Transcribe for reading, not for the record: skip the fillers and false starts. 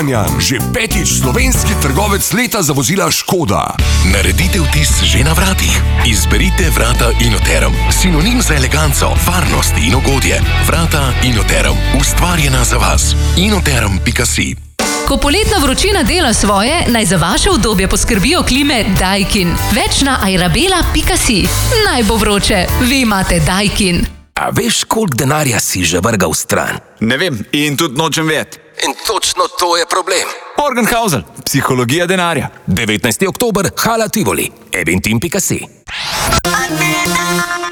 Kranjan, že 5. slovenski trgovec leta za vozila Škoda. Naredite vtis že na vratih. Izberite vrata Inoterum. Sinonim za eleganco, varnost in ugodje. Vrata Inoterum. Ustvarjena za vas. Inoterum.si. Ko poletna vročina dela svoje, naj za vaše udobje poskrbijo klime Daikin. Več na airabela.si. Naj bo vroče, vi imate Daikin. A veš, koliko denarja si že vrgal stran? Ne vem in tudi nočem vedeti. In točno to je problem. Morgenhausel, psihologija denarja. 19. oktober, Hala Tivoli, eventim.si.